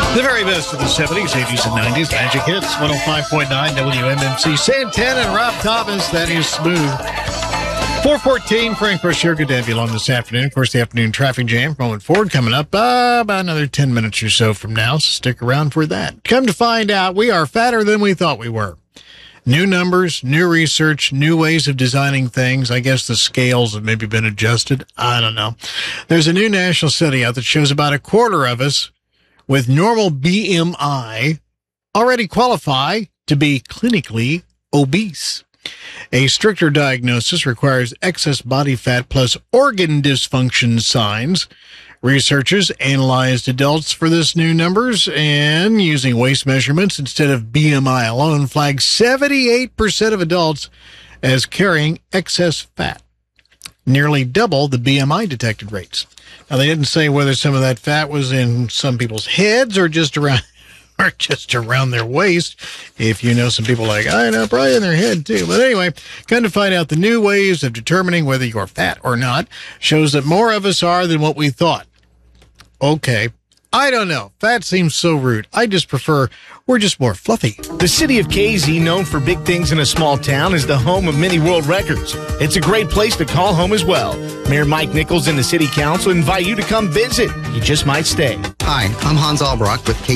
The very best of the 70s, 80s, and 90s. Magic Hits, 105.9 WMMC. Santana and Rob Thomas. That is smooth. 414, Frank Brashear. Good to have you along this afternoon. Of course, the afternoon traffic jam from Owen Ford coming up about another 10 minutes or so from now, so stick around for that. Come to find out, we are fatter than we thought we were. New numbers, new research, new ways of designing things. I guess the scales have maybe been adjusted. I don't know. There's a new national study out that shows about a quarter of us with normal BMI already qualify to be clinically obese. A stricter diagnosis requires excess body fat plus organ dysfunction signs. Researchers analyzed adults for this new numbers and using waist measurements instead of BMI alone flagged 78% of adults as carrying excess fat, nearly double the BMI detected rates. Now, they didn't say whether some of that fat was in some people's heads or just around their waist. If you know some people like, I know, probably in their head too. But anyway, come to find out the new ways of determining whether you're fat or not shows that more of us are than what we thought. Okay. I don't know. Fat seems so rude. I just prefer we're just more fluffy. The city of KZ, known for big things in a small town, is the home of many world records. It's a great place to call home as well. Mayor Mike Nichols and the city council invite you to come visit. You just might stay. Hi, I'm Hans Albrock with KZ.